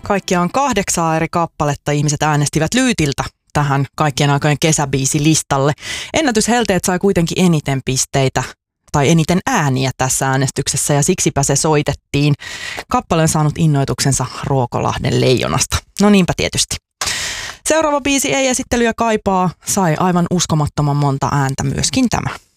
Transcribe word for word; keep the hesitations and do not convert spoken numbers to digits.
Kaikkiaan kahdeksaa eri kappaletta ihmiset äänestivät Lyytiltä tähän kaikkien aikojen kesäbiisilistalle. Ennätyshelteet sai kuitenkin eniten pisteitä tai eniten ääniä tässä äänestyksessä ja siksipä se soitettiin. Kappale on saanut innoituksensa Ruokolahden leijonasta. No niinpä tietysti. Seuraava biisi Ei esittelyä kaipaa sai aivan uskomattoman monta ääntä myöskin tämä.